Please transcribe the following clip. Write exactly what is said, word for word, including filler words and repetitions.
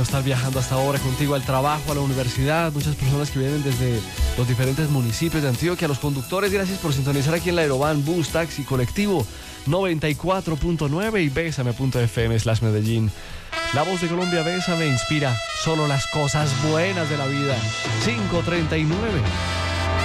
estar viajando hasta ahora contigo al trabajo, a la universidad, muchas personas que vienen desde los diferentes municipios de Antioquia, a los conductores, gracias por sintonizar aquí en la Aerovan, bus, taxi, colectivo noventa y cuatro punto nueve y bésame punto f m slash Medellín. La voz de Colombia, Bésame, inspira solo las cosas buenas de la vida. cinco treinta y nueve.